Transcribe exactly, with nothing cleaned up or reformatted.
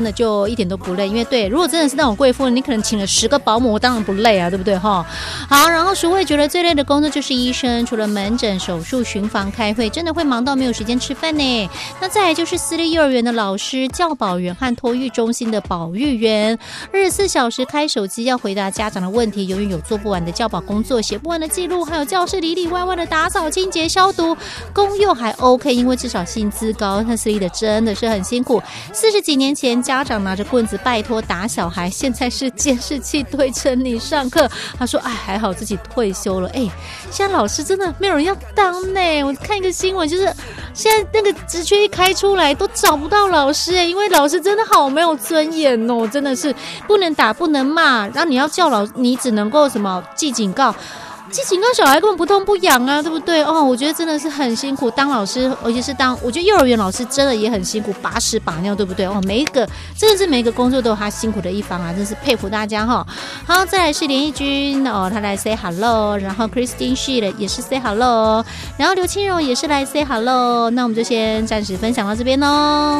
真的就一点都不累，因为对，如果真的是那种贵妇，你可能请了十个保姆，当然不累啊，对不对哈？好，然后淑慧觉得最累的工作就是医生，除了门诊、手术、巡房、开会，真的会忙到没有时间吃饭呢。那再来就是私立幼儿园的老师、教保员和托育中心的保育员，二十四小时开手机要回答家长的问题，永远有做不完的教保工作，写不完的记录，还有教室里里外外的打扫、清洁、消毒。公幼还 OK， 因为至少薪资高，但私立的真的是很辛苦。四十几年前家长拿着棍子拜托打小孩，现在是监视器对着你上课。他说哎，还好自己退休了。哎，现在老师真的没有人要当呢。我看一个新闻，就是现在那个职缺一开出来都找不到老师，因为老师真的好没有尊严哦，真的是不能打不能骂，然后你要叫老你只能够什么记警告，记警告小孩根本不痛不痒啊，对不对？哦，我觉得真的是很辛苦，当老师，而且是当，我觉得幼儿园老师真的也很辛苦，把屎把尿，对不对？哦，每一个真的是每一个工作都有他辛苦的一方啊，真是佩服大家哈、哦。好，再来是连奕君哦，他来 say hello， 然后 Christine She 也是 say hello， 然后刘青荣也是来 say hello， 那我们就先暂时分享到这边哦。